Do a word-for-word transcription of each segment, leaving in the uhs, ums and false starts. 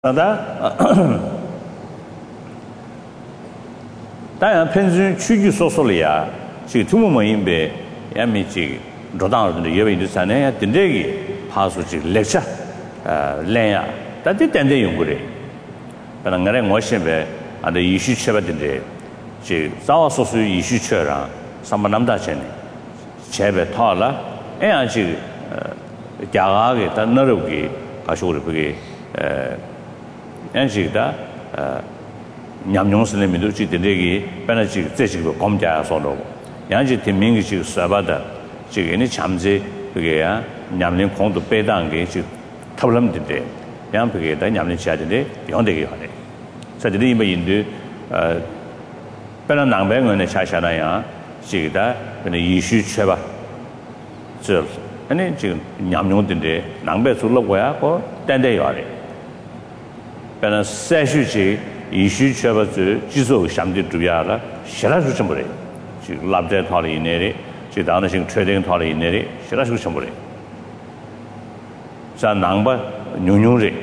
다 다야 편준 추주 소소리야 지 두모모인베 야미지 로당을 예외인도 산에 된대기 파수지 렉처 아 렌야 다들 된대 연구래 그러나 뭐시베 안데 이슈 쳐봤는데 지 싸워서서 이슈 쳐라 삼만남다 전에 제베 타라 애아지 야가게 다 너르기 가시고를 그게 에 엔지다 냠뇽스레미도 지데기 페나지 제시고 검자서로 양지 팀밍이 지 사바다 지게니 참제 그게야 냠린 공도 빼당게 지 탑람인데 양 그게다 냠린 지야데 영대게 하네 사들이 이메인데 어 페나 남뱅은 샤샤나야 지다 근데 이슈 쳐봐 저 아니 지금 냠뇽인데 남배 줄러고야 고 딴데 요래 그러나 세슈지 이슈 쳐봐서 지속 상대 주야라 싫어서 좀 그래 지금 랍데 탈이 내리 지금 다른 식 트레이딩 탈이 내리 싫어서 좀 그래 자 남바 뉴뉴리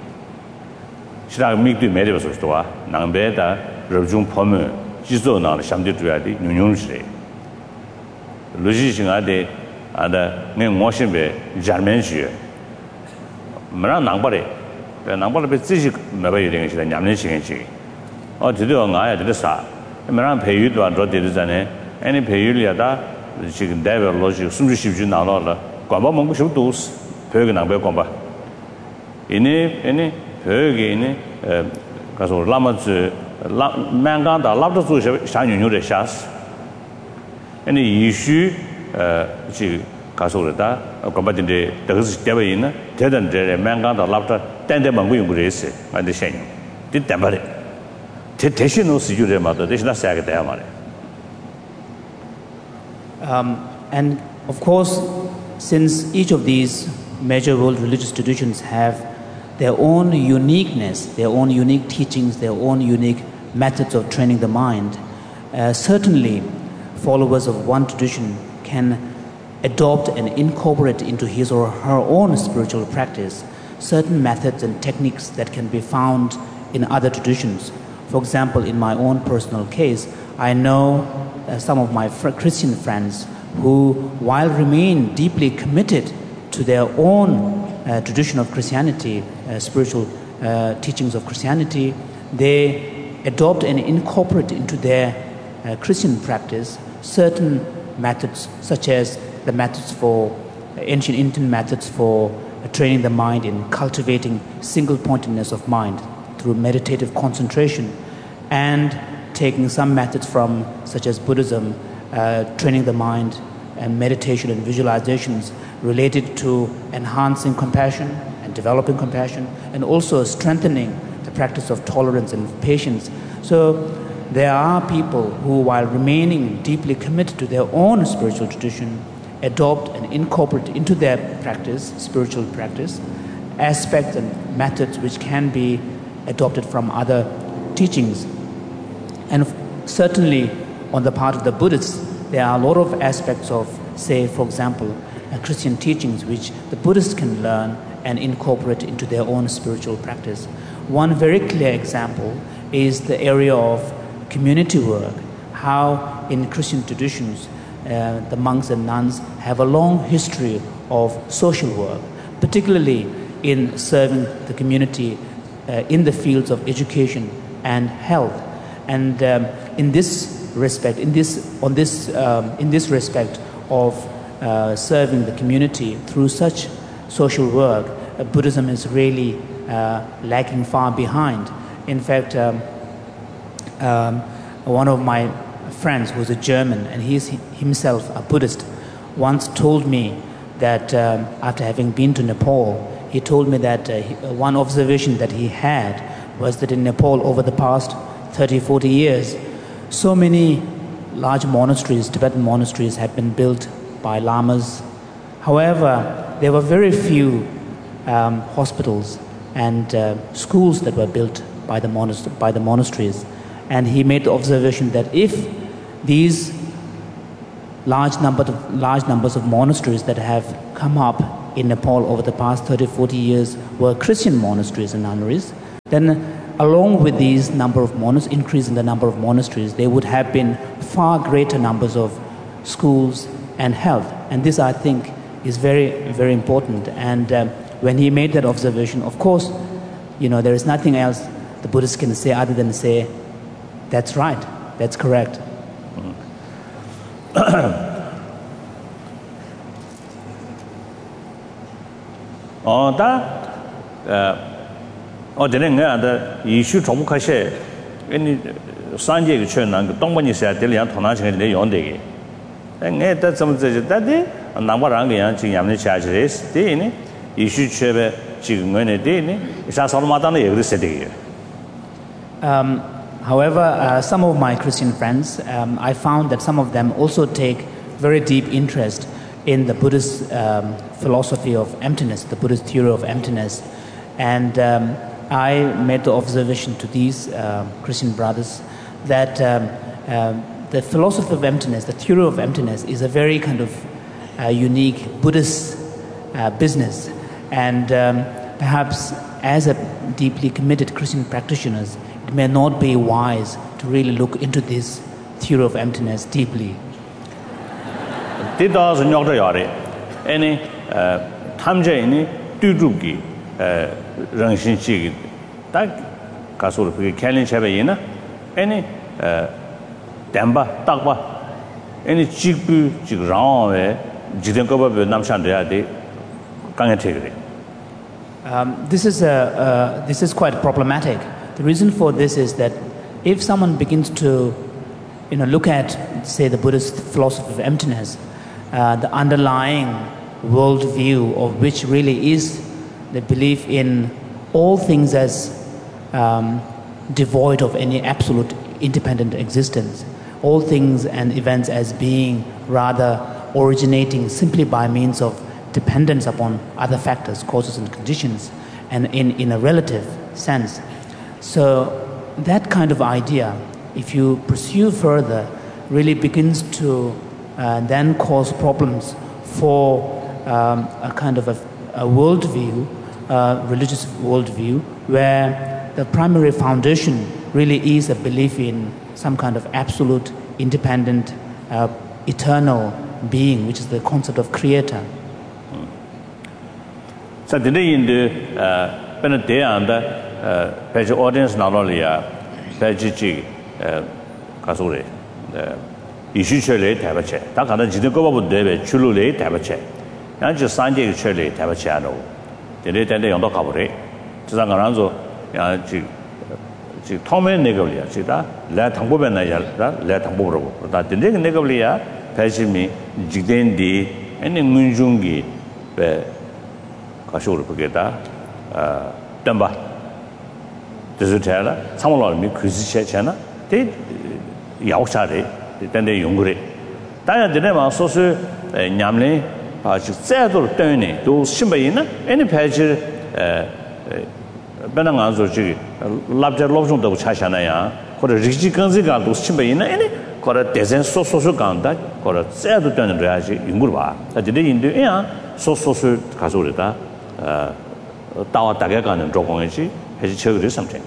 싫어 미도 매려서 좋아 남배다 러중 포면 지속 나는 상대 주야디 뉴뉴리 로지싱아데 아다 내 모션베 자르멘시 뭐라 남바래 남발을 배지식 매번 되는 시간 냠는 시간씩 어 드디어 나야 되겠어 그러면 배유도 안 되잖아요 아니 배유리야다 지금 대별 로직 숨주십주 나눠라 관바 먹고 싶도 배가 남배 관바 이니 이니 배게 이니 가서 라마즈 라 망간다 라브도 주 상윤유의 샤스 아니 이슈 어 지금 가서다 관바인데 더스 대be 있나 대단데 망간다 라브도 딴데 먹고 연구했어 근데 셴 됐다말에 대 대신으로 쓰주래 맞다 대신나 사게 돼야 말해 um and of course since each of these major world religious traditions have their own uniqueness their own unique teachings their own unique methods of training the mind uh, certainly followers of one tradition can adopt and incorporate into his or her own spiritual practice certain methods and techniques that can be found in other traditions. For example, in my own personal case, I know uh, some of my fr- Christian friends who, while remain deeply committed to their own uh, tradition of Christianity, uh, spiritual uh, teachings of Christianity, they adopt and incorporate into their uh, Christian practice certain methods, such as the methods for uh, ancient Indian methods for training the mind in cultivating single-pointedness of mind through meditative concentration, and taking some methods from, such as Buddhism, uh, training the mind and meditation and visualizations related to enhancing compassion and developing compassion, and also strengthening the practice of tolerance and patience. So there are people who, while remaining deeply committed to their own spiritual tradition, adopt and incorporate into their practice, spiritual practice, aspects and methods which can be adopted from other teachings. And certainly on the part of the Buddhists, there are a lot of aspects of, say, for example, uh, Christian teachings which the Buddhists can learn and incorporate into their own spiritual practice. One very clear example is the area of community work, how in Christian traditions Uh, the monks and nuns have a long history of social work, particularly in serving the community uh, in the fields of education and health. And um, in this respect, in this on this um, in this respect of uh, serving the community through such social work, uh, Buddhism is really uh, lagging far behind. In fact, um, um, one of my friends who's a German, and he's himself a Buddhist, once told me that um, after having been to Nepal, he told me that uh, he, uh, one observation that he had was that in Nepal over the past thirty, forty years, so many large monasteries, Tibetan monasteries, had been built by lamas. However, there were very few um, hospitals and uh, schools that were built by the, monast- by the monasteries. And he made the observation that if these large number of large numbers of monasteries that have come up in Nepal over the past thirty, forty years were Christian monasteries and nunneries, then along with these number of monasteries, increase in the number of monasteries, there would have been far greater numbers of schools and health. And this, I think, is very, very important. And um, when he made that observation, of course, you know, there is nothing else the Buddhists can say other than say, that's right, that's correct. Oh, that, oh, the thing is that you should talk about any Sanjay Chen and Tongmani said, Delian Tonach and the Yonde. And that's some of the that day, and Namarang, Yamni charges, Dini, you should share Chigmani Dini, it's a Salmatan every city. Um, however, uh, some of my Christian friends, um, I found that some of them also take very deep interest in the Buddhist um, philosophy of emptiness, the Buddhist theory of emptiness. And um, I made the observation to these uh, Christian brothers that um, um, the philosophy of emptiness, the theory of emptiness, is a very kind of uh, unique Buddhist uh, business. And um, perhaps as a deeply committed Christian practitioners, it may not be wise to really look into this theory of emptiness deeply. Did also not any Tamjani Duduki Rangshin Chig, that Castle Kelly Chavayina, any Damba, Takba, any Chigbu, Chigram, Jidankoba, Namshandria, they can't take it. Um, this is a uh, this is quite problematic. The reason for this is that if someone begins to, you know, look at, say, the Buddhist philosophy of emptiness, uh, the underlying worldview of which really is the belief in all things as um, devoid of any absolute independent existence, all things and events as being rather originating simply by means of dependence upon other factors, causes and conditions, and in, in a relative sense. So that kind of idea, if you pursue further, really begins to uh, then cause problems for um, a kind of a, a worldview, uh, religious worldview, where the primary foundation really is a belief in some kind of absolute, independent, uh, eternal being, which is the concept of creator. So today in the uh, day and the page audience not only uh, page G Kasuri, the issue chile tabache, that kind of Jidago Debe, Chulule tabache, and just Sanjay Chile tabachano. The day then they on the Cabore, Zangaranzo, Tommy Negolia, Chita, let Tambubena, let Tamburo, that the Negolia, Pajimi, Jidendi, and in Munjungi, Kashur Pugeta, Damba. Does it tell her? Some of me, Christian Chana, they Yaushade, then they Yungri. Diana Dinema, so Yamley, Zedor Tony, those Shimbaina, any page Benanganzo, Labja Lobson, the Chashanaya, or a Rigi Ganziga, those Shimbaina, any, or a Dezen so social ganda, or a Zedor Tony Raji, Yungurva, that the day in the air, so social Kasurita, Tawa Tagagan and Drogongi, has chosen something.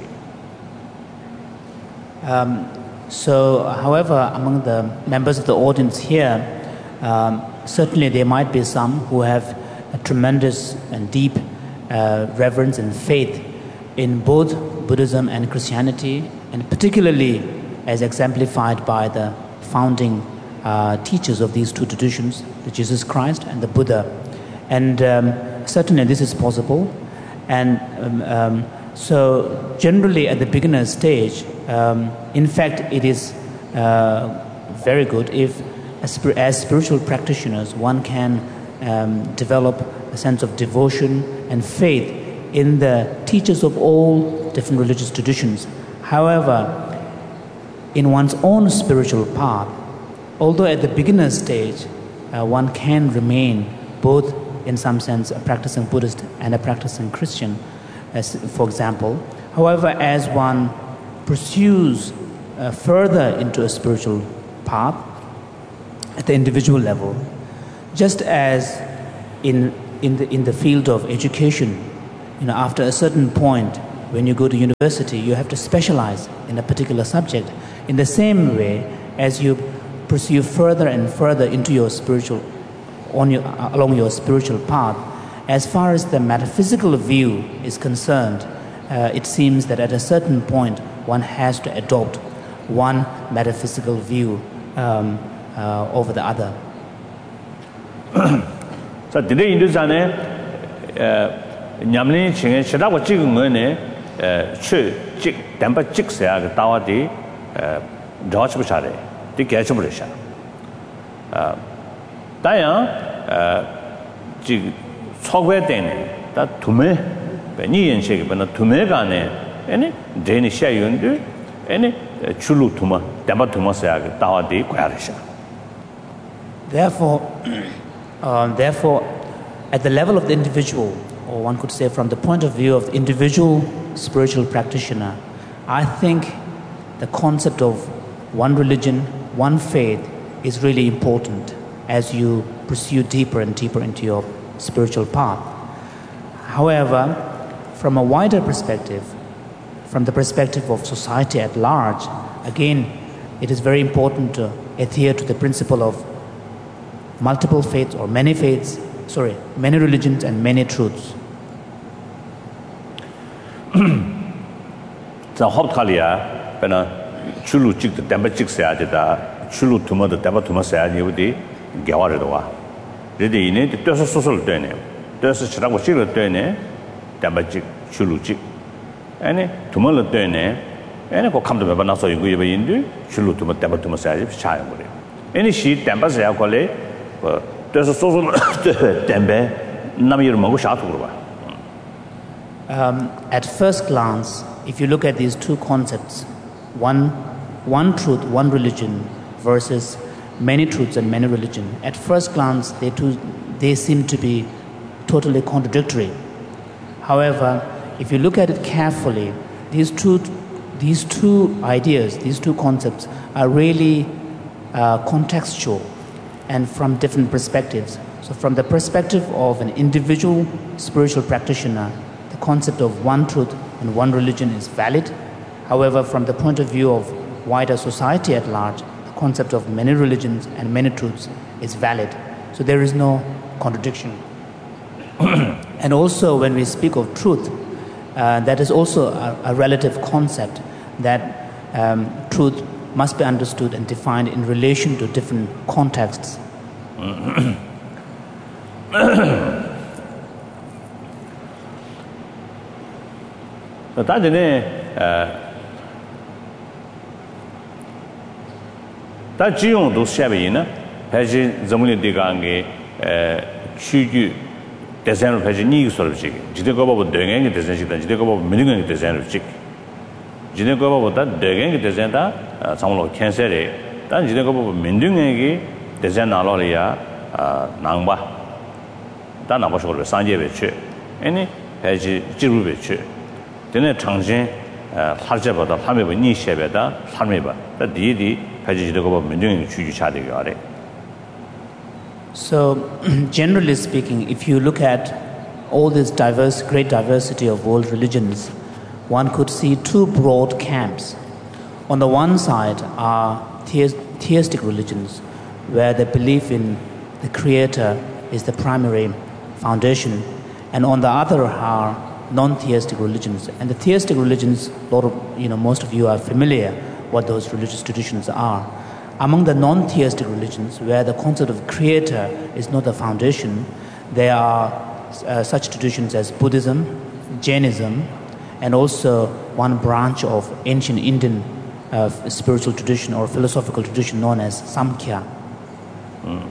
Um, so, however, among the members of the audience here, um, certainly there might be some who have a tremendous and deep uh, reverence and faith in both Buddhism and Christianity, and particularly as exemplified by the founding uh, teachers of these two traditions, the Jesus Christ and the Buddha. And um, certainly this is possible. And um, um, so generally at the beginner stage, um, in fact, it is uh, very good if, as, as spiritual practitioners, one can um, develop a sense of devotion and faith in the teachers of all different religious traditions. However, in one's own spiritual path, although at the beginner stage, uh, one can remain both in some sense a practicing Buddhist and a practicing Christian, as for example. However, as one pursues uh, further into a spiritual path at the individual level, just as in in the in the field of education, you know, after a certain point, when you go to university, you have to specialize in a particular subject. In the same way, as you pursue further and further into your spiritual, on your, along your spiritual path, as far as the metaphysical view is concerned, uh, it seems that at a certain point one has to adopt one metaphysical view um, uh, over the other. So today in this ane nyamlin chingé chira wa chig ngone chö chig damba chig sa ga tawa di dawch bu chare di ge chu bu sha ta ya ji chogwe den da tume be ni yen che ge ba na tume ga ne ene de ni sha yun de ene chulu tuma damba tuma sa ga tawa di kwa sha. Therefore Uh, therefore, at the level of the individual, or one could say from the point of view of the individual spiritual practitioner, I think the concept of one religion, one faith is really important as you pursue deeper and deeper into your spiritual path. However, from a wider perspective, from the perspective of society at large, again, it is very important to adhere to the principle of multiple faiths or many faiths, sorry, many religions and many truths. So Hoptalia, Bena Chulu Chik the Dembachik Sayada, Chulu Tuma the Dabatuma Sayadi with the Gawaredoa. Did in it, there's a social dene, there's a Chirago dene, Dembachik, Chulu Chik, and Tumala dene, and I go come to Banaso in Guyabi, Chulu Tuma Dabatuma Sayadi, child with it. Any sheet, Dembazia Cole. There's a social tembe namir magu shatu. Um at first glance, if you look at these two concepts, one one truth, one religion versus many truths and many religion, at first glance they two they seem to be totally contradictory. However, if you look at it carefully, these two these two ideas, these two concepts are really uh, contextual and from different perspectives. So from the perspective of an individual spiritual practitioner, the concept of one truth and one religion is valid. However, from the point of view of wider society at large, the concept of many religions and many truths is valid. So there is no contradiction. And also when we speak of truth, uh, that is also a, a relative concept, that um, truth must be understood and defined in relation to different contexts. That that Jion do Shabina has Zamuli Digangi, Chuju, design of Hajini sort of chick, Jidago doing design, Jidago million design of chick. Jidago that doing design that some of cancer, then Jidago Mindungi, design Alolia, Nangba, Danabasho, Sanje, any Haji Jiru, then a Changjin, Hajaba, the Hamiba, Nishebeda, Hamiba, the deity, Haji Jidago Mindung, Chuju Chadi. So, generally speaking, if you look at all this diverse, great diversity of world religions, one could see two broad camps. On the one side are theistic religions, where the belief in the Creator is the primary foundation, and on the other are non-theistic religions. And the theistic religions, a lot of, you know, most of you are familiar what those religious traditions are. Among the non-theistic religions, where the concept of Creator is not the foundation, there are uh, such traditions as Buddhism, Jainism, and also one branch of ancient Indian uh, spiritual tradition or philosophical tradition known as Samkhya. Mm.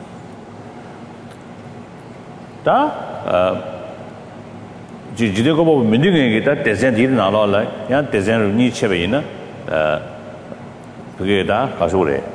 Da, Jidigo Minding, that descent in Allah, Yan descent ni Chevina, Pugeda, Kasure.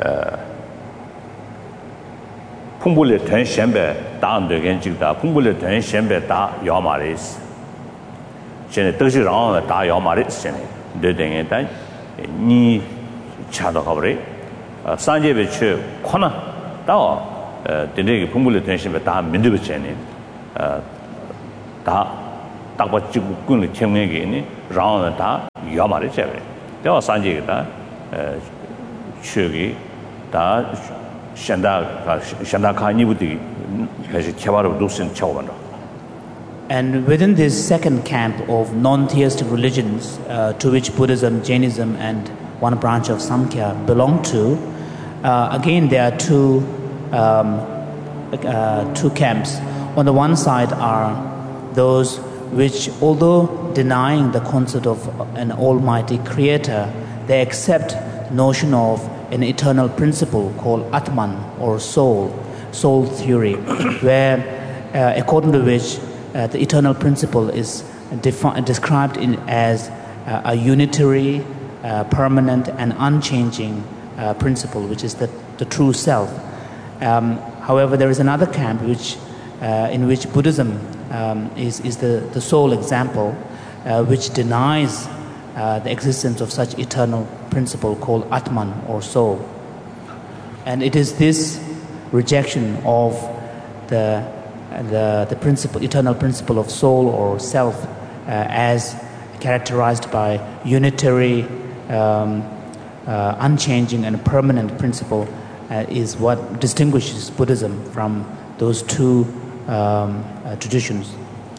Pumbule Ten Shembe, down the Genjida, Pumbule Ten Shembe, da Yamaris. Jenny Doshi around da Yamaris, Jenny, the Dengetan, Ni Chadokabri, Sanje Vichu, Kona, da, the Pumbule Ten Shembe, da Mindu Jenny, da 딱바 지구 군의 청명이 라운드 다 야마를 제베 대화 산지가 에 추기 다 샨다가 샨다카니부디 그래서 개발을 놓친 처음으로. And within this second camp of non-theistic religions uh, to which Buddhism, Jainism and one branch of Samkhya belong to, uh, again there are two um, uh, two camps. On the one side are those which, although denying the concept of an almighty creator, they accept the notion of an eternal principle called Atman or soul, soul theory, where uh, according to which uh, the eternal principle is defi- described in as uh, a unitary, uh, permanent and unchanging uh, principle, which is the, the true self. Um, however, there is another camp which, uh, in which Buddhism um, is, is the, the sole example, uh, which denies uh, the existence of such eternal principle called Atman or soul. And it is this rejection of the, the, the principle, eternal principle of soul or self uh, as characterized by unitary, um, uh, unchanging and permanent principle uh, is what distinguishes Buddhism from those two um, uh, traditions.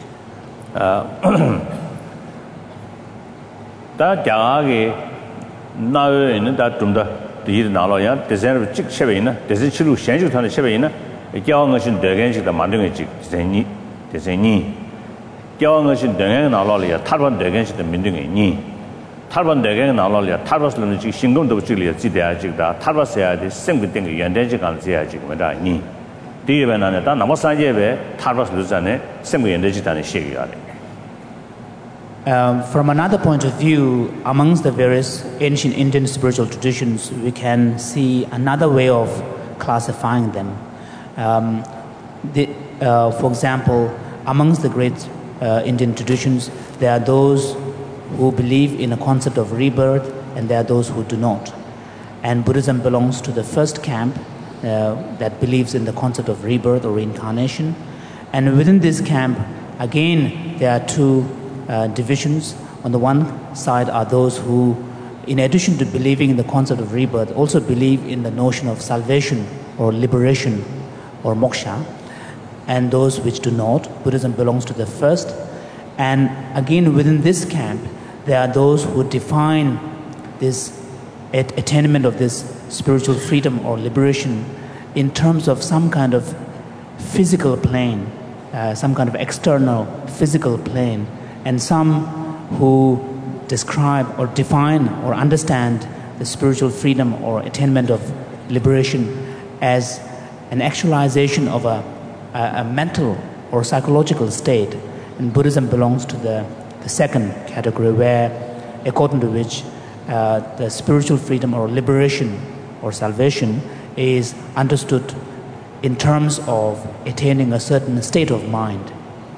나는 다 좀더 뒤에 나와야 대세를 직 쉐베이나 대세 치료 현실团的 쉐베이나教我是德根式的만든 게 대세니 대세니教我是德根나와야 탈번德根式的만든 게 니 탈번德根나와야 탈번스는 지 신금도 지리야 지대야 지다 탈번서야 돼 생기된 게 연대지 간지야 지금 뭐다 니 뒤에는 다 넘어 산제베 탈번스 전에 생기 연대지 단에 시기야 돼. Um, from another point of view, amongst the various ancient Indian spiritual traditions, we can see another way of classifying them. Um, the, uh, for example, amongst the great uh, Indian traditions, there are those who believe in a concept of rebirth and there are those who do not. And Buddhism belongs to the first camp uh, that believes in the concept of rebirth or reincarnation. And within this camp, again, there are two Uh, divisions. On the one side are those who, in addition to believing in the concept of rebirth, also believe in the notion of salvation or liberation or moksha, and those which do not. Buddhism belongs to the first. And again, within this camp, there are those who define this at- attainment of this spiritual freedom or liberation in terms of some kind of physical plane, uh, some kind of external physical plane, and some who describe or define or understand the spiritual freedom or attainment of liberation as an actualization of a, a, a mental or psychological state. And Buddhism belongs to the, the second category, where, according to which uh, the spiritual freedom or liberation or salvation is understood in terms of attaining a certain state of mind.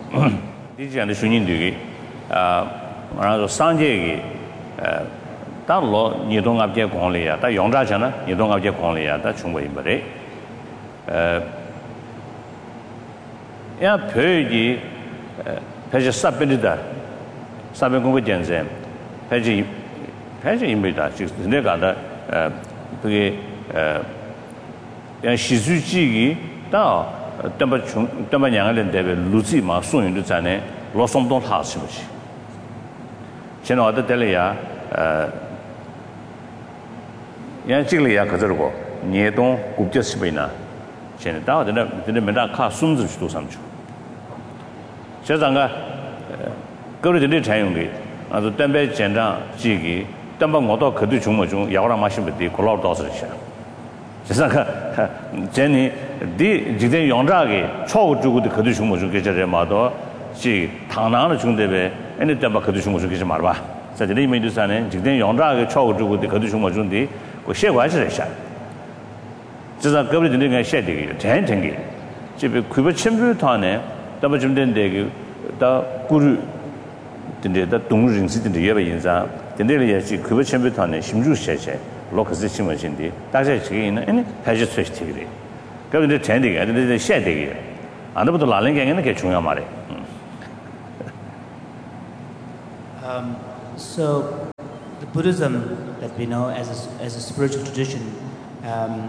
아, 그래서 상제기 어 달로 니동압제 공리야. 다 용자잖아. 니동압제 공리야. 다 충분히 말해. 어 야, 표기 어 표지 삽변이다. 삽변 공부 전쟁. 표지 표지 임비다. 지금 내가 어 그게 어 야, 시주지기 다 담바 중 담바 양을 대비 루지 마 소윤도 전에 로송동 하시듯이现在我的这里呀，呃，因为这里呀，可是如果年冬国际是不呢，现在到真的真的没得看孙子去多上去。现在个，呃，各位这里采用的，啊，是单白简章几个，单把我到可对中国中，要让马西不的，可老多是些。现在个，今年的今天用这个超中国的可对中国中，给这些马多。是唐南的兄弟呗，人家单把可对中国说给什么了吧？在这里面就是呢，今天用这个超过中国的可对中国兄弟，我写关系在下，至少各位的那个写的个，真正的，这边亏不清楚他呢，那么今天这个到古日，真的到东人是真的也不影响，真的也是亏不清楚他呢，心中写写，老可是新闻性的，大家这个呢，哎，还是出题的，各位的真的个，这这写的个，啊，那不都哪人给人那个重要嘛的，嗯。 Um, so, the Buddhism that we know as a, as a spiritual tradition um,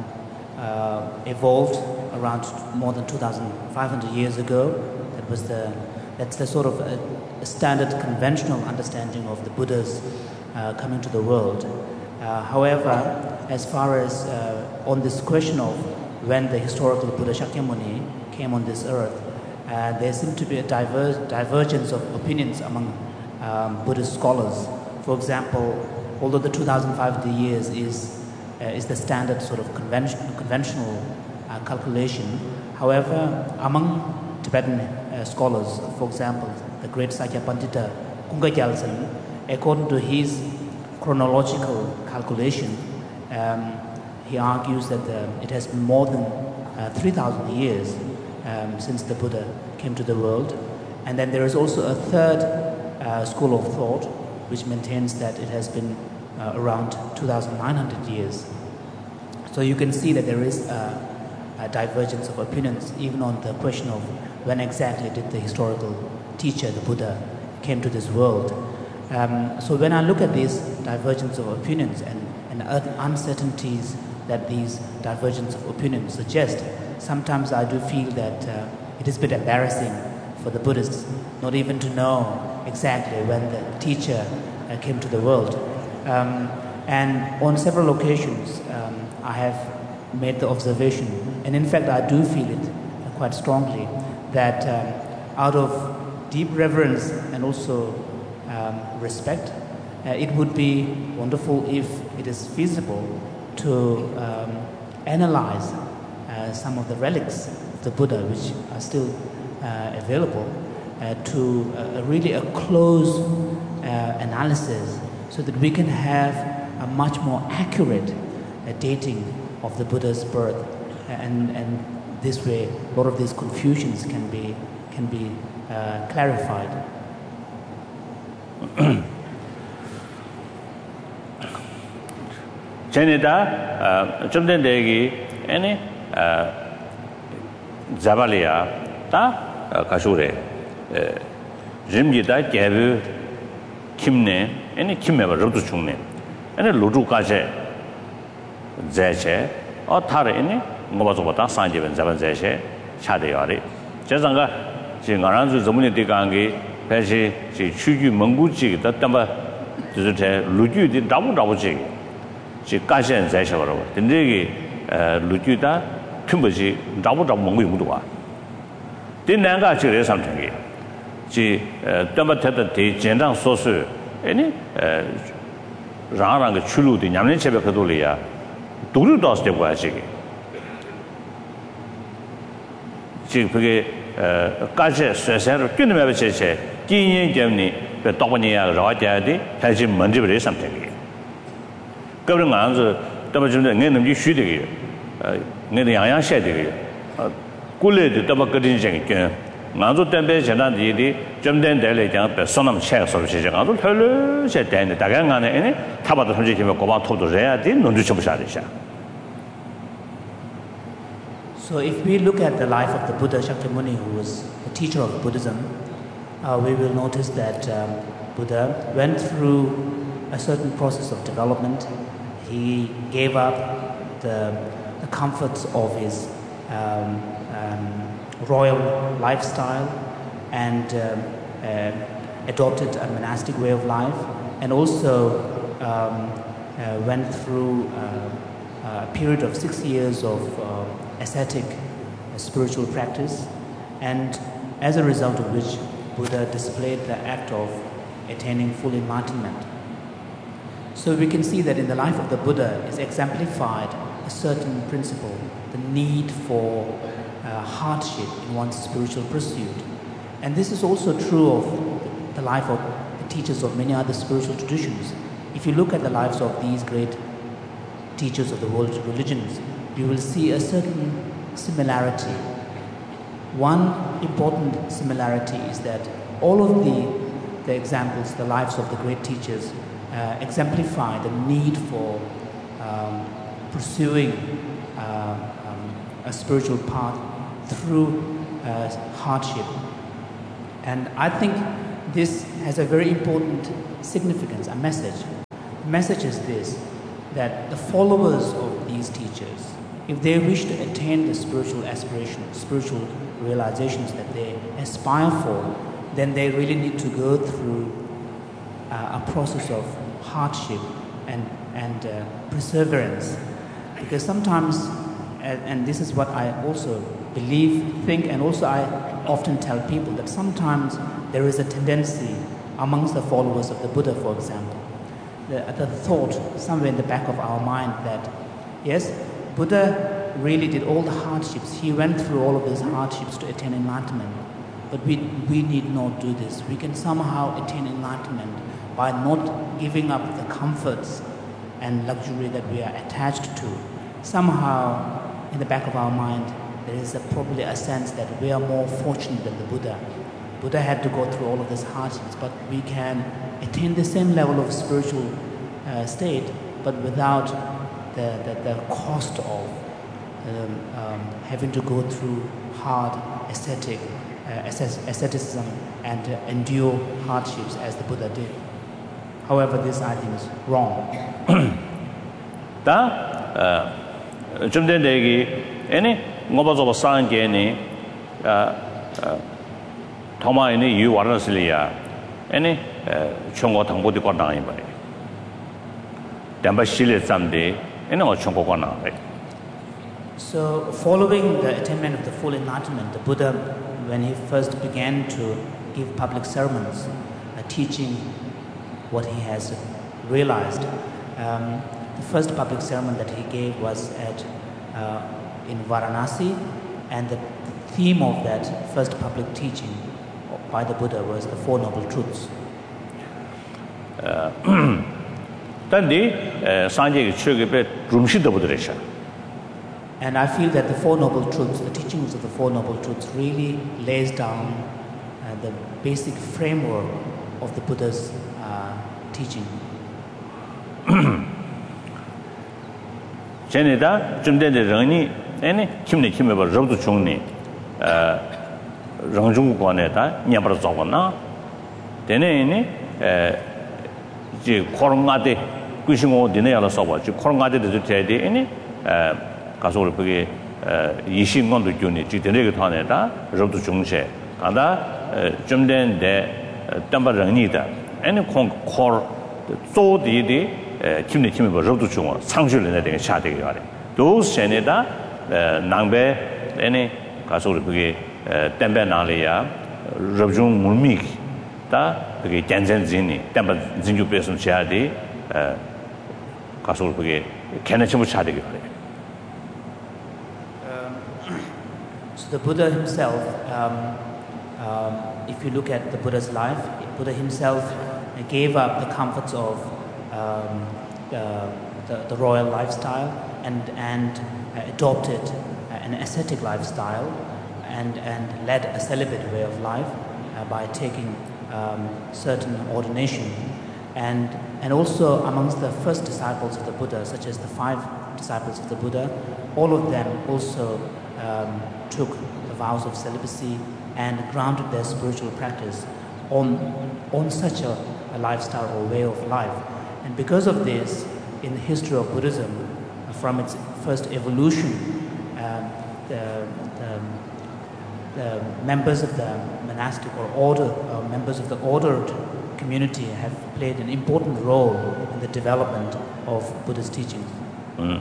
uh, evolved around more than two thousand five hundred years ago. That was the that's the sort of a, a standard conventional understanding of the Buddhas uh, coming to the world. Uh, however, as far as uh, on this question of when the historical Buddha Shakyamuni came on this earth, uh, there seemed to be a diver divergence of opinions among um, Buddhist scholars. For example, although the two thousand five hundred years is uh, is the standard sort of convention, conventional uh, calculation, however, among Tibetan uh, scholars, for example, the great Sakya Pandita Kunga Gyaltsen, according to his chronological calculation, um, he argues that the, it has been more than uh, three thousand years um, since the Buddha came to the world. And then there is also a third uh, school of thought which maintains that it has been uh, around two thousand nine hundred years. So you can see that there is a, a divergence of opinions even on the question of when exactly did the historical teacher, the Buddha, came to this world. Um, so when I look at these divergence of opinions and, and uncertainties that these divergence of opinions suggest, sometimes I do feel that uh, it is a bit embarrassing for the Buddhists not even to know exactly when the teacher uh, came to the world. Um, and on several occasions, um, I have made the observation, and in fact I do feel it quite strongly, that um, out of deep reverence and also um, respect, uh, it would be wonderful if it is feasible to um, analyze uh, some of the relics of the Buddha which are still uh, available uh, to uh, really a close uh, analysis so that we can have a much more accurate uh, dating of the Buddha's birth, and, and this way a lot of these confusions can be can be uh, clarified. Chenita, Chumden Degi, any Zavalia, Ta Kashure, Jimgita, Gabu, Kimne, any Kimeva Rutuchune, any Ludu Kaje, Zeche, or Tare, any Mobazota, Sanjev and Zavan Zeche, Chadeyari, Jazanga. Ngaranzu Zamuni Digangi, Peshi, she Chuju Munguchi, the Tamba, the Luju did double double jig. She Kashan Zashawa, the Negi Lujuda, Tumbaji, double double Mungu. Then Nanga Chile something. She Tamba Teta, Jendang Sosu, any Rang Chulu, the Yamin Chebekadulia, Dulu Dos de Wajigi. She Kaje, Sesser, Kunamache, Kin Germany, the Topania, Rajadi, has him Mandibri something. Governing answer, Tabajun and Nenam shooting, Nedian Shady, Gullet, the Tabakadin Jenkin, Nanzo Tempe, Janadi, Jumden Dele, Sonam Chess of Chicago, Hello, said Dan, the Dagan, and Tabata Hajim of Coba to Rea, didn't know Shadisha. So if we look at the life of the Buddha Shakyamuni, who was the teacher of Buddhism, uh, we will notice that um, Buddha went through a certain process of development. He gave up the, the comforts of his um, um, royal lifestyle and um, uh, adopted a monastic way of life, and also um, uh, went through uh, a period of six years of uh, ascetic uh, spiritual practice, and as a result of which Buddha displayed the act of attaining full enlightenment. So we can see that in the life of the Buddha is exemplified a certain principle, the need for uh, hardship in one's spiritual pursuit. And this is also true of the life of the teachers of many other spiritual traditions. If you look at the lives of these great teachers of the world's religions, you will see a certain similarity. One important similarity is that all of the, the examples, the lives of the great teachers, uh, exemplify the need for um, pursuing uh, um, a spiritual path through uh, hardship. And I think this has a very important significance, a message. The message is this, that the followers of these teachers, if they wish to attain the spiritual aspirations, spiritual realizations that they aspire for, then they really need to go through uh, a process of hardship and, and uh, perseverance. Because sometimes, and, and this is what I also believe, think, and also I often tell people that sometimes there is a tendency amongst the followers of the Buddha, for example, the, the thought somewhere in the back of our mind that, yes, Buddha really did all the hardships. He went through all of these hardships to attain enlightenment. But we, we need not do this. We can somehow attain enlightenment by not giving up the comforts and luxury that we are attached to. Somehow, in the back of our mind, there is a, probably a sense that we are more fortunate than the Buddha. Buddha had to go through all of these hardships, but we can attain the same level of spiritual uh, state, but without the, the, the cost of um, um, having to go through hard ascetic, uh, asceticism and uh, endure hardships as the Buddha did. However, this I think is wrong. Da, 좀 된 얘기, 아니, 뭐가서 상계니, 아, 도마이니 유와르슬리아, 아니, 총고 당보디 거나이 봐. 담바실에 잠데, 아니 어 총고 거나 봐. So, following the attainment of the full enlightenment, the Buddha, when he first began to give public sermons, uh, teaching what he has realized, um, the first public sermon that he gave was at uh, in Varanasi, and the theme of that first public teaching by the Buddha was the Four Noble Truths. And I feel that the Four Noble Truths, the teachings of the Four Noble Truths, really lays down uh, the basic framework of the Buddha's uh, teaching. 전에다 좀 전에 런이 아니 김내 김에 봐 rob도 중니 어 런중관에다 냐버서 잡거나 되네니 에 이제 코로나데 꾸싱고 되네야로 써봐 지 코로나데도 돼야지 아니 에 가서 우리 그게 이십년도 주니 지되게 타네다 rob도 중세 가다 좀 전에 담바런이다 아니 콘코 조디디 김내 김에 봐 rob도 중어 상실에 되게 샤되게 하래 도스에다 남배 아니 가서 우리 그게 템베 나리아 rob중 물미 다 그게 잔잔진이 템베 진주 배송 샤디 가서 우리 그게 개념을 샤되게 하래. So the Buddha himself, um, um, if you look at the Buddha's life, Buddha himself gave up the comforts of um, the, the, the royal lifestyle and, and uh, adopted an ascetic lifestyle and, and led a celibate way of life uh, by taking um, certain ordination. And, and also amongst the first disciples of the Buddha, such as the five disciples of the Buddha, all of them also um, took the vows of celibacy and grounded their spiritual practice on, on such a, a lifestyle or way of life. And because of this, in the history of Buddhism, from its first evolution, um, the, the, the members of the monastic or order, uh, members of the ordered community have played an important role in the development of Buddha's teachings. Mm.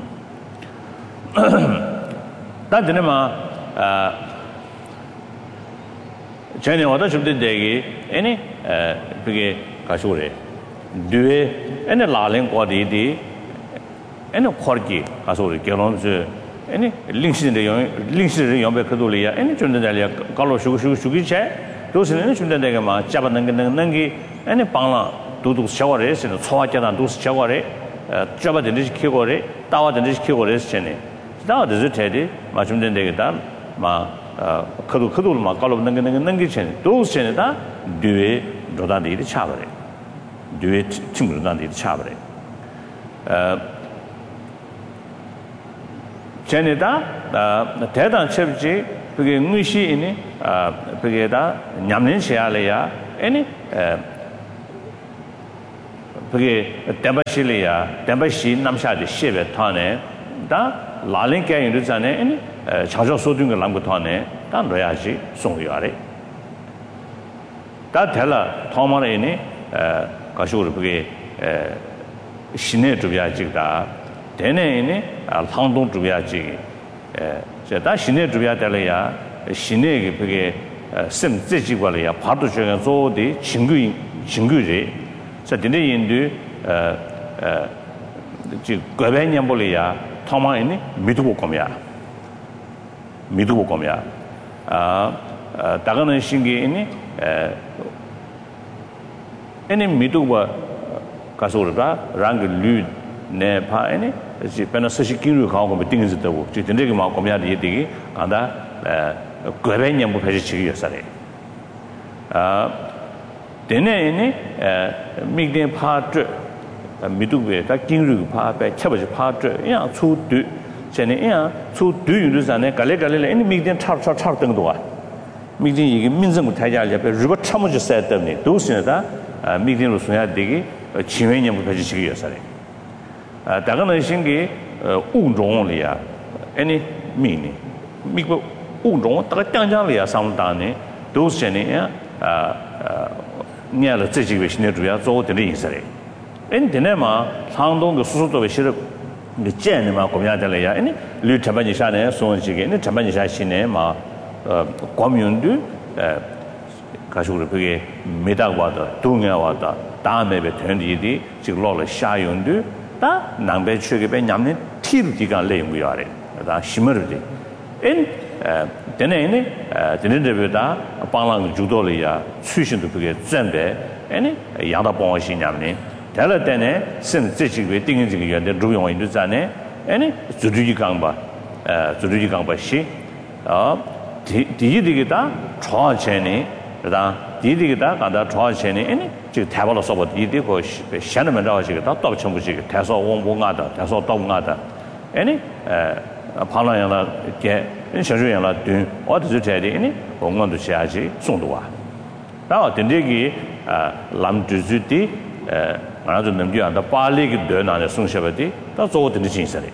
전에 어떤 좀되게 아니 그게 가시오래 뒤에 아니 라랭 거디디 아니 거기 가시오래 결혼스 아니 링신의 영 링신의 영배 그돌이야 아니 좀되게 갈로 쉬고 쉬고 쉬기체 도스는 좀되게 막 잡는 게 능기 아니 방라 도도 샤워레스는 소화자나 도스 샤워레 잡아든지 키고래 따와든지 키고래 전에 다들 저기 맞좀 된다겠다 막 그도 그도 막 갈로 능게 능게 능게 전에 도스 전에다 뒤에 로다들이 차버려 뒤에 친구들한테 차버려 어 전에다 대단 첩지 그게 의시이니 아 그게다 냠는 시야래야 any Dembashilia, Dembashi, Namsha, the Shiva Tane, da Lalin Kay in the Zane, any Chajo Sodung Langutane, Dan Reaji, Songyare. That teller, Tomar any Kashur Shine to be a jigda, Dene any Alhandon to be a jig. That Shine to be a Delia, Shine Sim Zijiwalia, Partujan Zo, the Chingu Chinguri. So the Indu Gavaniambolia, Toma in Midukomia. Midukomia. Dagana Shingi in any Miduba Kasurba, Rang Lud Nepa any, she Penasashi Kong with things at the work, Chitinigma Comia Digi, and that Gavaniam Pajichi Sare. Then any Migden part Miduwe, that King part by Chabaj part, yeah, two do, Jenny, yeah, two do you lose an Galega, any Migden chart chart chart and doa. Migden means them Taja, River Chamuja said them, those in that Migden Lusuya Digi, Chimanium Pajichi Sare. Dagana Shingi, Undronia, any meaning. Migo Undron, Tatanjalia, some dani, those Jenny, yeah. Near the situation to be told the Israel. In Dinema, Handong the Suso the Genema Comiatelia, any Lutabanishan, so and again, the Tabanisha commune do Kashuri, Medawata, Tungawata, Dame Betundi, Chiglola Shayundu, that Nambe Sugabe Yamin, Til Digan Lame we are, that Shimmerdi. In Denene, Denevida, Palang Judolia, Susan to get Zembe, any Yada Bonshi Yamni, Teladene, Sin Zichi, Dinging, the Ruyon in Duzane, any Zuduji Gamba, Zuduji Gamba she, Digita, Troy Chenny, Digita, and that Troy Chenny, any Tavalos of Didico, Shannon Dojika, Dog Chamuchi, Tasso Wongata, Tasso Dongata, any Palayana get. In Sharia, doing what is it any, or want to charge Sondua. Now, the Negi Lam Duzuti, another than you and the Pali Dun and the Sunshavati, that's all the necessary.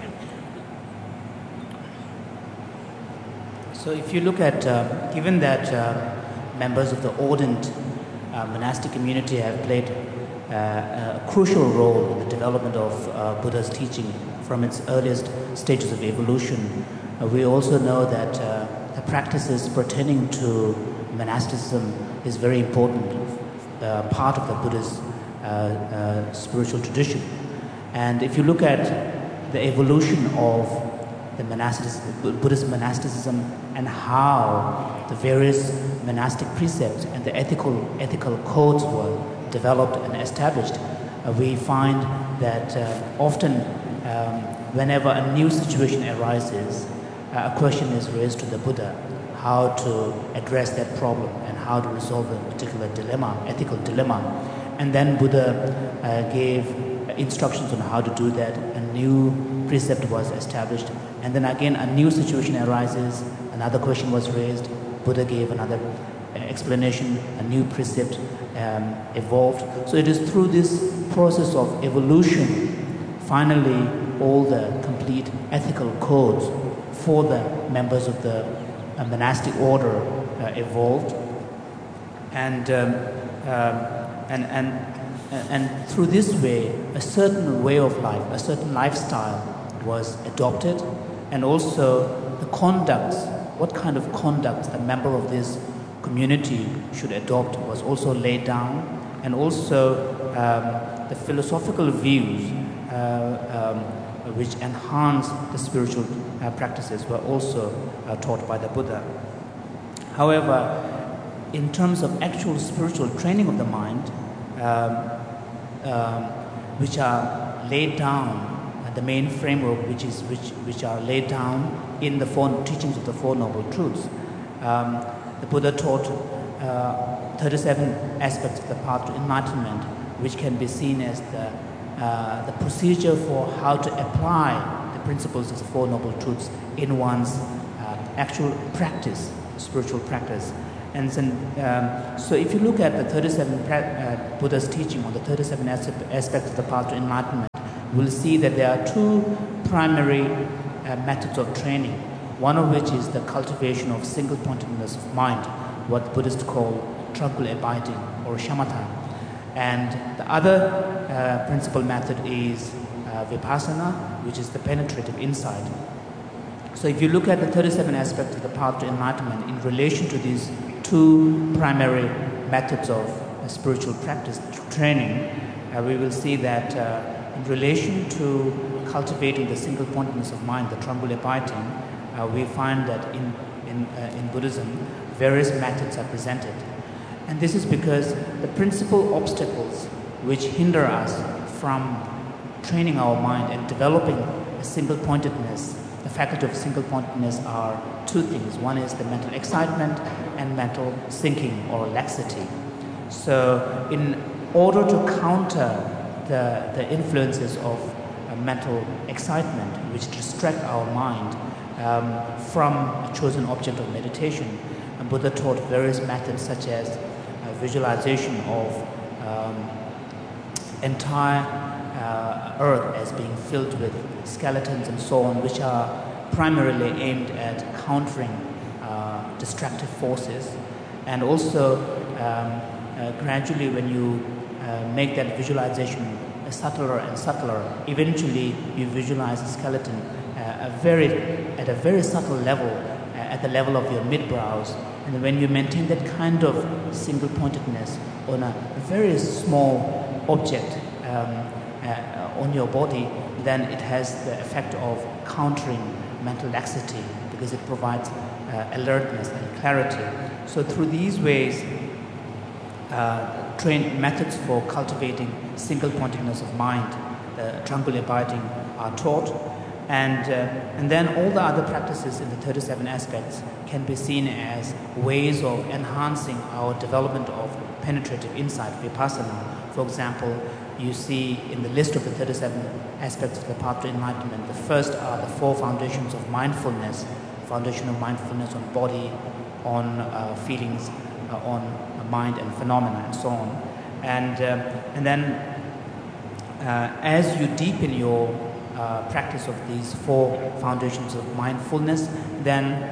So, if you look at, uh, given that uh, members of the ardent uh, monastic community have played uh, a crucial role in the development of uh, Buddha's teaching from its earliest stages of evolution, Uh, we also know that uh, the practices pertaining to monasticism is very important uh, part of the Buddha's uh, uh, spiritual tradition. And if you look at the evolution of the monasticism, Buddhist monasticism, and how the various monastic precepts and the ethical ethical codes were developed and established, uh, we find that uh, often um, whenever a new situation arises, Uh, a question is raised to the Buddha how to address that problem and how to resolve a particular dilemma, ethical dilemma. And then Buddha uh, gave instructions on how to do that. A new precept was established. And then again, a new situation arises, another question was raised. Buddha gave another explanation, a new precept um, evolved. So it is through this process of evolution, finally, all the complete ethical codes for the members of the uh, monastic order uh, evolved, and, um, um, and and and through this way, a certain way of life, a certain lifestyle was adopted, and also the conduct, what kind of conduct a member of this community should adopt was also laid down, and also um, the philosophical views uh, um, which enhance the spiritual uh, practices were also uh, taught by the Buddha. However, in terms of actual spiritual training of the mind, um, um, which are laid down, uh, the main framework which is which which are laid down in the four teachings of the Four Noble Truths, um, the Buddha taught uh, thirty-seven aspects of the path to enlightenment, which can be seen as the Uh, the procedure for how to apply the principles of the Four Noble Truths in one's uh, actual practice, spiritual practice. And then, um, so if you look at the thirty-seven uh, Buddha's teaching on the thirty-seven aspects of the path to enlightenment, we'll see that there are two primary uh, methods of training, one of which is the cultivation of single-pointedness of mind, what Buddhists call tranquil abiding or shamatha. And the other uh, principal method is uh, vipassana, which is the penetrative insight. So if you look at the thirty-seven aspects of the path to enlightenment in relation to these two primary methods of uh, spiritual practice training, uh, we will see that uh, in relation to cultivating the single-pointedness of mind, the tranquil abiding, uh, we find that in, in, uh, in Buddhism, various methods are presented. And this is because the principal obstacles which hinder us from training our mind and developing a single-pointedness, the faculty of single-pointedness, are two things. One is the mental excitement and mental sinking or laxity. So in order to counter the, the influences of uh, mental excitement which distract our mind um, from a chosen object of meditation, and Buddha taught various methods such as uh, visualization of um, entire uh, earth as being filled with skeletons and so on, which are primarily aimed at countering uh, destructive forces. And also um, uh, gradually when you uh, make that visualization subtler and subtler, eventually you visualize a skeleton uh, a very, at a very subtle level, uh, at the level of your mid-brows. And when you maintain that kind of single-pointedness on a very small object um, uh, on your body, then it has the effect of countering mental laxity because it provides uh, alertness and clarity. So through these ways, uh, train methods for cultivating single-pointedness of mind, uh, tranquil abiding, are taught. And, uh, and then all the other practices in the thirty-seven aspects can be seen as ways of enhancing our development of penetrative insight, vipassana. For example, you see in the list of the thirty-seven aspects of the path to enlightenment, the first are the four foundations of mindfulness, foundation of mindfulness on body, on uh, feelings, uh, on mind and phenomena, and so on. And, uh, and then uh, as you deepen your uh, practice of these four foundations of mindfulness, then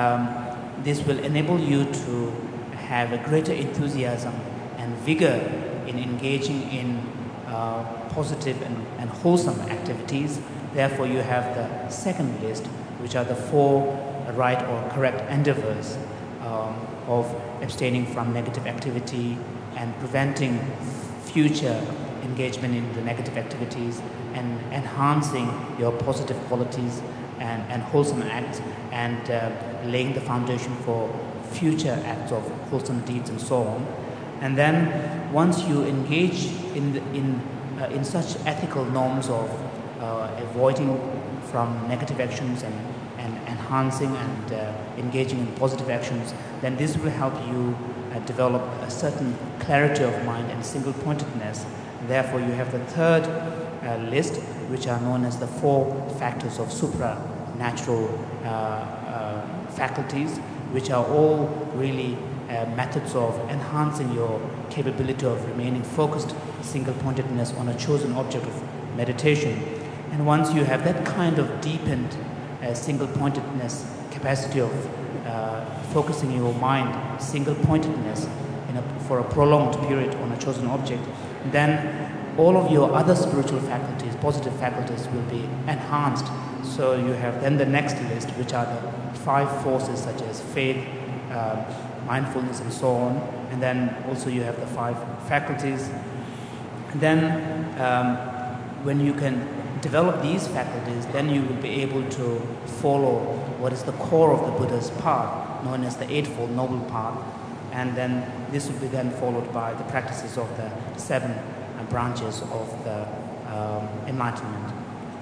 um, this will enable you to have a greater enthusiasm and vigor in engaging in uh, positive and, and wholesome activities. Therefore, you have the second list, which are the four right or correct endeavors um, of abstaining from negative activity and preventing future engagement in the negative activities and enhancing your positive qualities and, and wholesome acts and uh, laying the foundation for future acts of wholesome deeds and so on. And then once you engage in, the, in, uh, in such ethical norms of uh, avoiding from negative actions and, and enhancing and uh, engaging in positive actions, then this will help you uh, develop a certain clarity of mind and single-pointedness. Therefore, you have the third uh, list, which are known as the four factors of supranatural uh, uh, faculties, which are all really uh, methods of enhancing your capability of remaining focused, single-pointedness on a chosen object of meditation. And once you have that kind of deepened uh, single-pointedness capacity of uh, focusing your mind, single-pointedness in a, for a prolonged period on a chosen object, then all of your other spiritual faculties, positive faculties, will be enhanced. So you have then the next list, which are the five forces such as faith, uh, mindfulness, and so on. And then also you have the five faculties. And then um, when you can develop these faculties, then you will be able to follow what is the core of the Buddha's path, known as the Eightfold Noble Path. And then this will be then followed by the practices of the seven uh, branches of the um, enlightenment.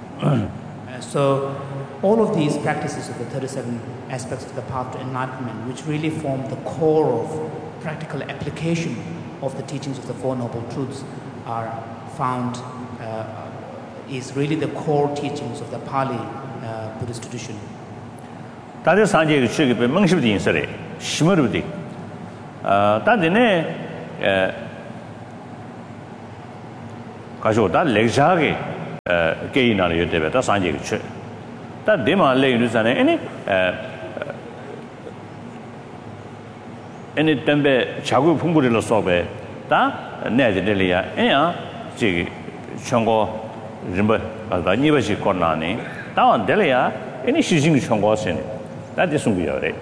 uh, so all of these practices of the thirty-seven aspects of the path to enlightenment, which really form the core of practical application of the teachings of the Four Noble Truths, are found, uh, is really the core teachings of the Pali uh, Buddhist tradition. 다들 산지에 추기 배 멍십디 인설에 심어르디 아, 다데네 에 가서 다 렉자게 에 게이나를 요때베 다 산지게 쳐. 다 데마 레이르잖아요. 아니 에 아니 덤베 자구 풍부리로 써베 다 내들이야. 에야 지 청고 림바 다 니버시 코나네. 다원 될이야. 아니 시징 청고선. 다 됐음이요래.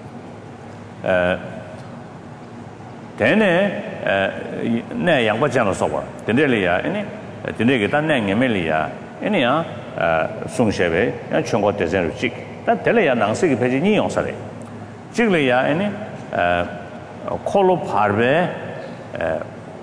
에 대네 에 내 양바장로 써봐. 된들이야. 아니 된데게 다 내게멜이야. 아니야 어 송셰베 야 청고 대전을 찍. 다 될이야 낭색이 배지 니용사래. 찍려야 아니 어 콜로 파베 에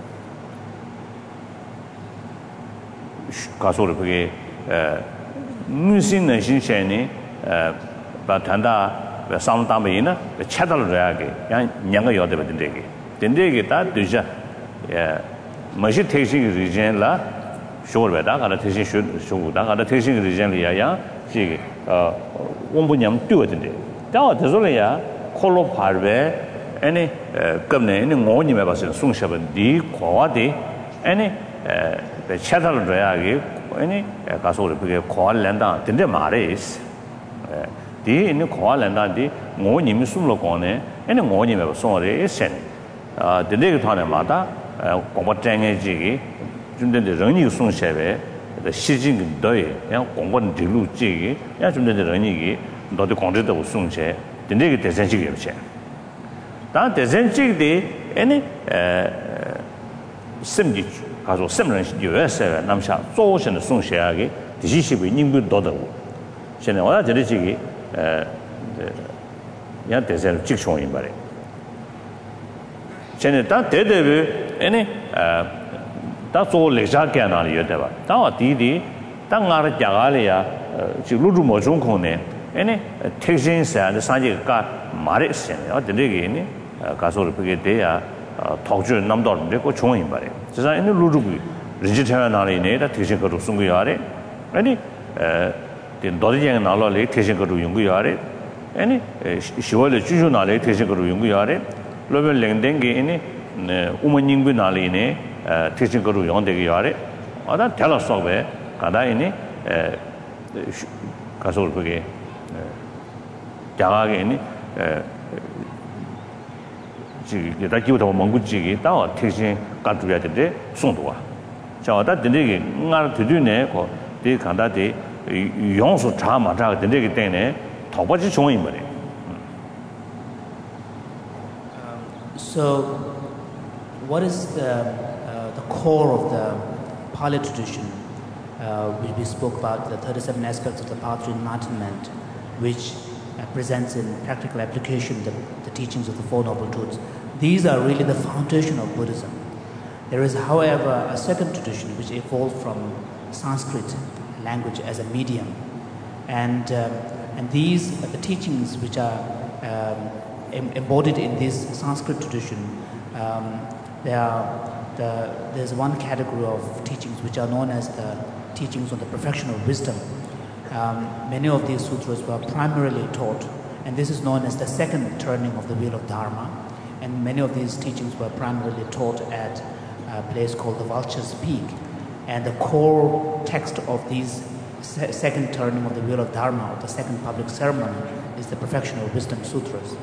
가서를 그게 에 무신의 신체니 에 바탄다 상담이나 차달을 해야게 야 냥가 여대 된대게 된대게 다 되자 예 마시 택시 리젠라 쇼르베다 가다 택시 쇼고다 가다 택시 리젠리야야 지 어 원분념 뛰어든데 다 되sol이야 콜로 파베 아니 겁네 아니 뭐님에 봐서 송셔번 디 과와디 아니 에 차달을 해야게 아니 가서를 그게 과알랜다 된대 말이스 디 있는 과알랜다디 뭐님이 숨로 거네 아니 뭐님에 송어리 센 아 된대 타네마다 공부장에지기 준된데 런이 송셔베 시진 더이 야 공부는 뒤루지기 야 준된데 런이기 너도 공부도 송셔 된대 대전식이 없지 다 대전식이 아니 에 심지 가서 심는 유에서 남샤 조선의 송셔하게 디시십이 님도 더더고现在我这里这个呃야 대전 직송인 말이야. 전에 다 대대비 아니 어다做렉자게 나리요 대봐. 다 디디 땅아를 자갈이야 지 루루 모종 코네. 아니 택신사 산지가 말했어요. 어디게 가서 그게 돼야 덕주 남도인데 그 종인 말이야. 진짜 있는 루루기 리지테나 나리네 다 택신 거로 쓴 거야. 아니 에 너희가 나라를 택신 거로 연구하래. 아니 시월에 주주 나라에 택신 거로 연구하래. 로벨 랭댕게 아니 우먼닝부 나리네 택신 거로 연대게 하래. 아다 달라서베 가다이니 에 가서 그게 자가게 아니 에 지금 다 기부터 몽구지기 다 택신 가져야 되는데 송도와 자다 되게 나를 되드네 그 간다데 용수 자마자 되게 때문에 더 버지 좋은 말이에요. So what is the uh, the core of the Pali tradition? Uh, we, we spoke about the thirty-seven aspects of the path to enlightenment, which uh, presents in practical application the, the teachings of the Four Noble Truths. These are really the foundation of Buddhism. There is, however, a second tradition which evolved from Sanskrit language as a medium, and um, and these are the teachings which are um, em- embodied in this Sanskrit tradition. Um, there are the, there's one category of teachings which are known as the teachings on the perfection of wisdom. Um, many of these sutras were primarily taught, and this is known as the second turning of the wheel of Dharma. And many of these teachings were primarily taught at a place called the Vulture's Peak. And the core text of these se- second turning of the wheel of Dharma, or the second public ceremony, is the Perfection of Wisdom Sutras.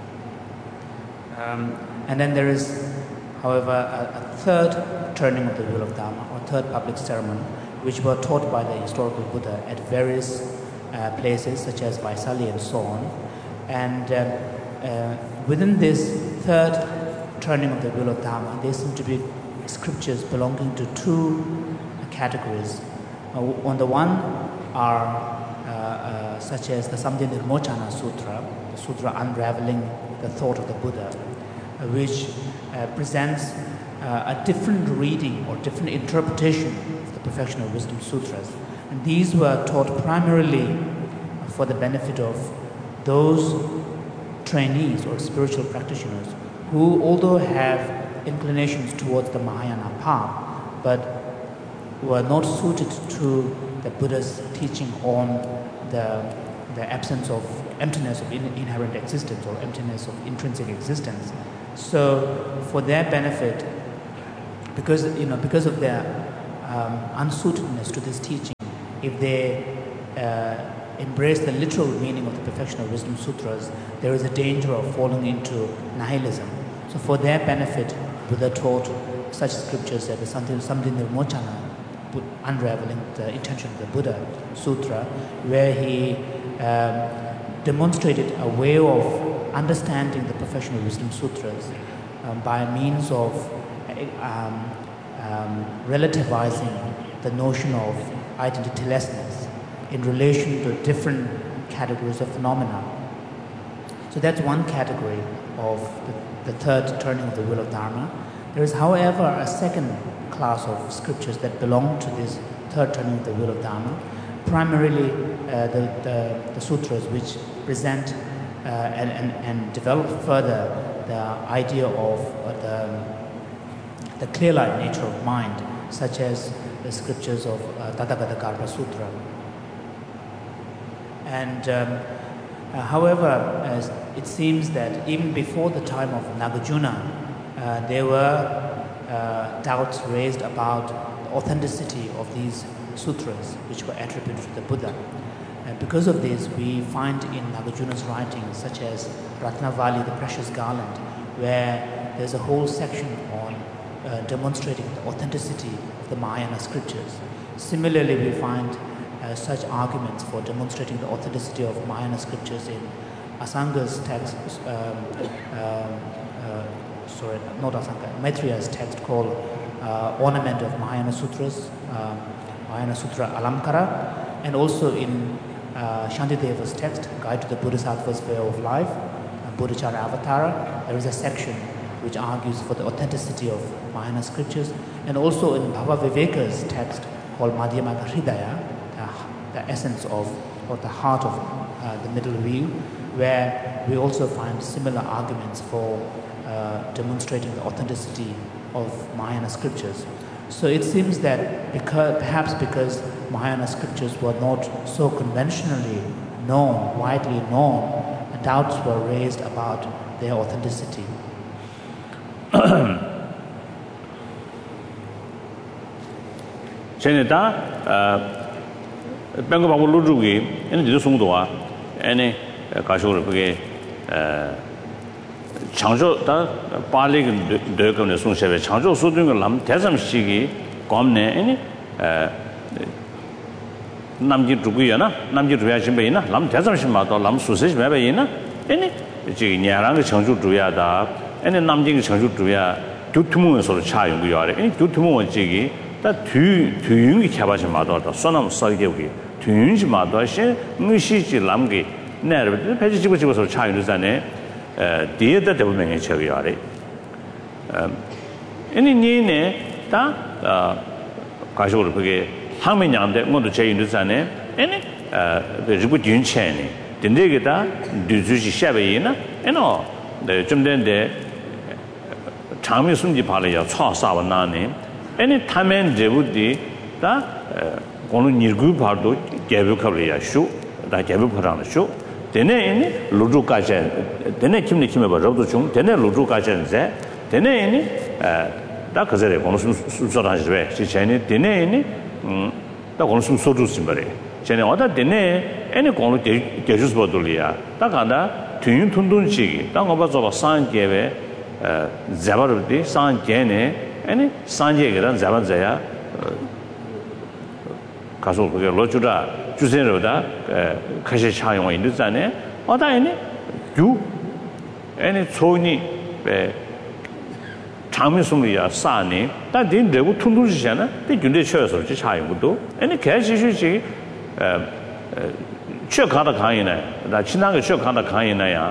Um, and then there is, however, a, a third turning of the wheel of Dharma, or third public ceremony, which were taught by the historical Buddha at various uh, places, such as Vaisali and so on. And uh, uh, within this third turning of the wheel of Dharma, there seem to be scriptures belonging to two categories. Uh, on the one are uh, uh, such as the Samdhinirmochana Sutra, the sutra unraveling the thought of the Buddha, uh, which uh, presents uh, a different reading or different interpretation of the Perfection of Wisdom Sutras. And these were taught primarily for the benefit of those trainees or spiritual practitioners who, although have inclinations towards the Mahayana path, but were not suited to the Buddha's teaching on the, the absence of emptiness of in, inherent existence or emptiness of intrinsic existence. So for their benefit, because you know, because of their um, unsuitedness to this teaching, if they uh, embrace the literal meaning of the Perfection of Wisdom Sutras, there is a danger of falling into nihilism. So for their benefit, Buddha taught such scriptures as something, something the Mochana, unraveling the intention of the Buddha Sutra, where he um, demonstrated a way of understanding the Perfection of Wisdom Sutras um, by means of um, um, relativizing the notion of identitylessness in relation to different categories of phenomena. So that's one category of the, the third turning of the wheel of Dharma. There is, however, a second class of scriptures that belong to this third turning of the wheel of Dharma, primarily uh, the, the, the sutras which present uh, and, and, and develop further the idea of uh, the, the clear-light nature of mind, such as the scriptures of uh, Tathagata Garbha Sutra. And um, uh, however, as it seems that even before the time of Nagarjuna, uh, there were uh, doubts raised about the authenticity of these sutras which were attributed to the Buddha. And because of this, we find in Nagarjuna's writings, such as Ratnavali, the Precious Garland, where there's a whole section on uh, demonstrating the authenticity of the Mahayana scriptures. Similarly, we find Uh, such arguments for demonstrating the authenticity of Mahayana scriptures in Asanga's text, um, um, uh, sorry, not Asanga, Maitreya's text called uh, Ornament of Mahayana Sutras, um, Mahayana Sutra Alamkara, and also in uh, Shantideva's text, Guide to the Bodhisattva's Way of Life, uh, Bodhicharya Avatara. There is a section which argues for the authenticity of Mahayana scriptures, and also in Bhava Viveka's text called Madhyamaka Hridaya, the essence of, or the heart of uh, the middle wheel, where we also find similar arguments for uh, demonstrating the authenticity of Mahayana scriptures. So it seems that because, perhaps because Mahayana scriptures were not so conventionally known, widely known, doubts were raised about their authenticity. Bengal Babu Lugi, and the Sungdoa, any Kashur, Changjo, Pali, Durkan, the Sunshave, Changjo, Sudung Lam, Tesam Shigi, Gomne, any Namji Tuguyana, Namji Tuyashimena, Lam Tesam Shimato, Lam Susish Mabayina, any Yarang Changju Tuyada, any Namjing Changju Tuya, Tutumu sort of child we are, any Tutumu Jigi, that two two young Kabashi Mador, Sonam Sagi. Tunji Madoshe, Mushi Lamgi, Nerve, the Page was a child, uh, dear that the women in Chaviari. Any Nene, Ta, Kashur Pugay, Haminam, that want to change the Zane, any, the Jibutun Chani, the Negata, Duzushi Shavina, and all, the Jumden de Tamisum Palia, Chosawa Nani, any time and they would be that. Onu nirgu pardo gebu kabriya shu da gebu parana shu dene ini ludu kaje dene kimni kime ba rodo chung dene ludu kaje ze dene ini da kazere onu su soran jwe si chene dene ini da onu su sodu simbare chene oda dene ene onu gejus boduliya da kanda tün tundun chigi da ngoba zoba san gebe zabarudi san gene ene san gege dan zaban zaya 가서 그게 로주라 주세로다 카시 차용이 있는잖아요. 어다에네 주 애니 소니 에 장미송이야 싸니 但딘 레고 툰두지잖아. 데 준대 쳐서 지 차용도 애니 개시시지 에 최가다 강이네. 나 지나가 최가다 강이네야.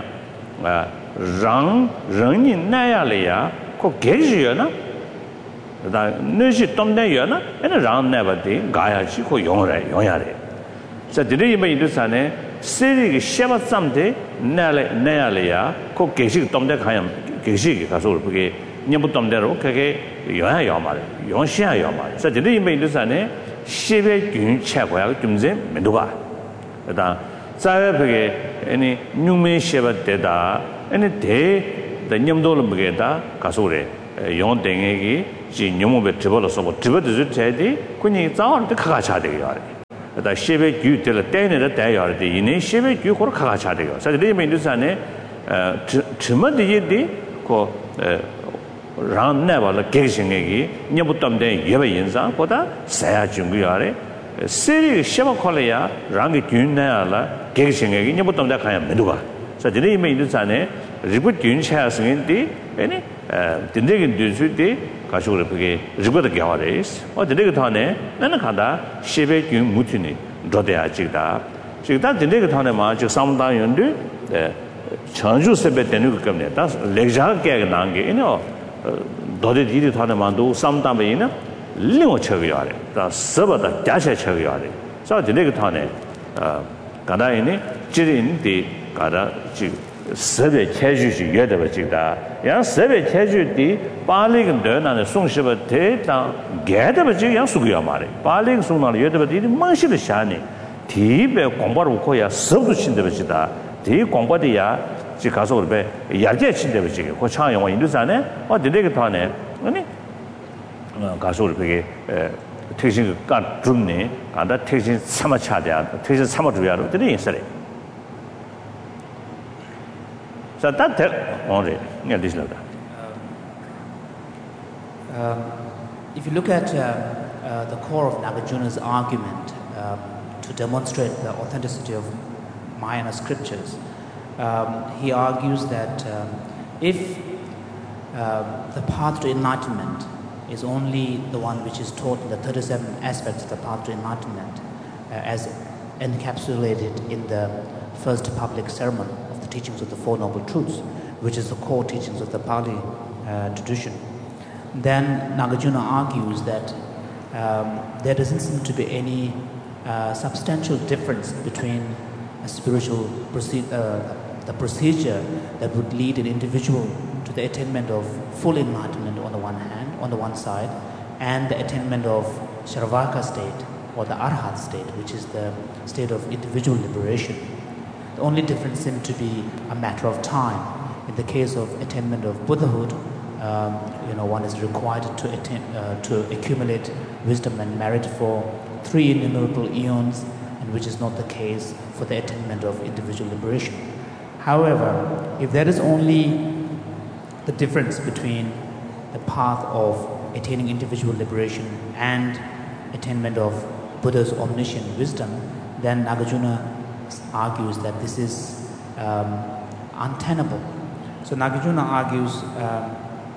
랑 랑이 나야래야. 그 개지여나 다 너시 dom내여나 에는 랑 내버디 가야지 그 용래 용야래 자 드리면 인도산에 세리기 샤바쌈데 내래 내야래야 그 계식 dom내 가야 계식이 가서 그게 녀부 dom내로 그게 용야 용말 용시야 용말 자 드리면 인도산에 십의 균 최고야 좀제 면도가 그다 자에 그게 아니 뉴메 샤바데다 아니 대 the Nyamdol Bugeta, Kasure, Yon Dengegi, Ji Nyumbe Tibolo Sobo, Tibet Teddy, Kuni Zao, the Kakachadi. The Shebe you tell a ten at a day or the in Shebe you for Kakachadi. So they may do Sane, Timothy, ko Ram never like Gashing, Nyabutam de Yavayanza, Pota, Saya Jungiare, Siri Sheva Kolea, Rangi Junala, Gashing, Nyabutam da Kaya Meduga. So they may do Sane, Ribut Junchas in the any Tindigan Dusuti, Kashuripiki, Ribut Gawaris, or the Ligatone, Nanakada, Shebe Jun Mutini, Dodea Jida. She that the Ligatone march, some down yonder, the Chanju Sebet and Nukamne, that's Leja Gaganangi, you know, Dodi Tanemando, sometime in a Limo Chaviare, that's Sabata Dasha Chaviare. So the Ligatone, Gadaini, Jirin, the Gada, Sebe Cheju, Yedavachida, Yan Sebe Cheju, the Baling and Dern and the Song Shiva Te, Gadabaji, Yan Sugiyamari, Baling Suna Yedavati, Manshi Shani, Tibe, Kombarukoya, Subshin Devachida. The Combadia, Chicasobe, Yajet Devich, Hochang, Indusane, or the Legatone, Gasolpe, teaching God Drumni, and that teaching Samachadia, teaching Samatria of the Inside. So that only near this letter. If you look at uh, uh, the core of Nagarjuna's argument uh, to demonstrate the authenticity of Mahayana scriptures, um, he argues that um, if uh, the path to enlightenment is only the one which is taught in the thirty-seven aspects of the path to enlightenment uh, as encapsulated in the first public sermon of the teachings of the Four Noble Truths, which is the core teachings of the Pali uh, tradition, then Nagarjuna argues that um, there doesn't seem to be any uh, substantial difference between a spiritual proce- uh, the procedure that would lead an individual to the attainment of full enlightenment on the one hand, on the one side, and the attainment of Sharavaka state or the Arhat state, which is the state of individual liberation. The only difference seems to be a matter of time. In the case of attainment of Buddhahood, um, you know, one is required to attain, uh, to accumulate wisdom and merit for three innumerable eons, and which is not the case for the attainment of individual liberation. However, if there is only the difference between the path of attaining individual liberation and attainment of Buddha's omniscient wisdom, then Nagarjuna argues that this is um, untenable. So Nagarjuna argues, um,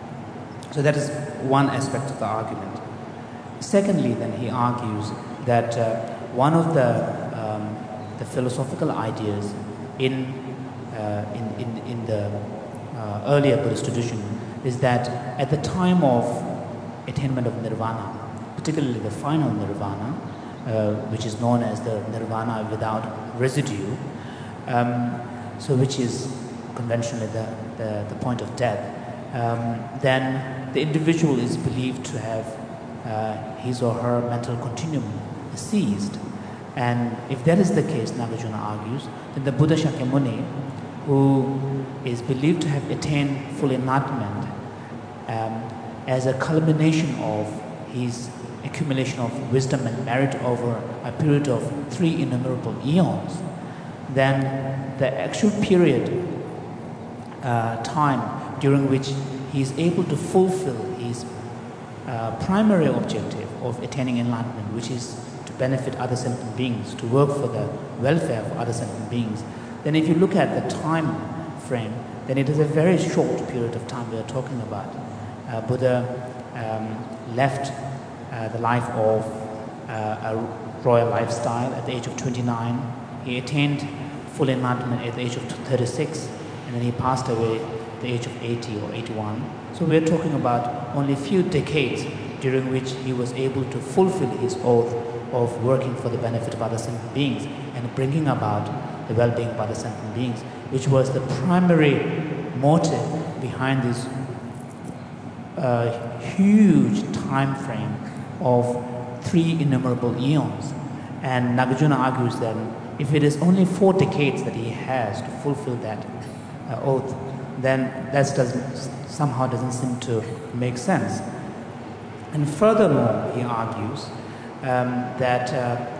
so that is one aspect of the argument. Secondly, then he argues that uh, one of the um, the philosophical ideas in uh, in, in in the uh, earlier Buddhist tradition is that at the time of attainment of nirvana, particularly the final nirvana, uh, which is known as the nirvana without residue, um, so which is conventionally the, the, the point of death, um, then the individual is believed to have uh, his or her mental continuum ceased. And if that is the case, Nagarjuna argues, then the Buddha Shakyamuni, who is believed to have attained full enlightenment um, as a culmination of his accumulation of wisdom and merit over a period of three innumerable eons, then the actual period uh, time during which he is able to fulfill his uh, primary objective of attaining enlightenment, which is to benefit other sentient beings, to work for the welfare of other sentient beings, then if you look at the time frame, then it is a very short period of time we are talking about. Uh, Buddha um, left uh, the life of uh, a royal lifestyle at the age of twenty-nine. He attained full enlightenment at the age of thirty-six, and then he passed away at the age of eighty or eighty-one. So we're talking about only a few decades during which he was able to fulfill his oath of working for the benefit of other sentient beings and bringing about the well-being of other sentient beings, which was the primary motive behind this uh, huge time frame of three innumerable eons. And Nagarjuna argues that if it is only four decades that he has to fulfill that uh, oath, then that doesn't, somehow doesn't seem to make sense. And furthermore, he argues um, that uh,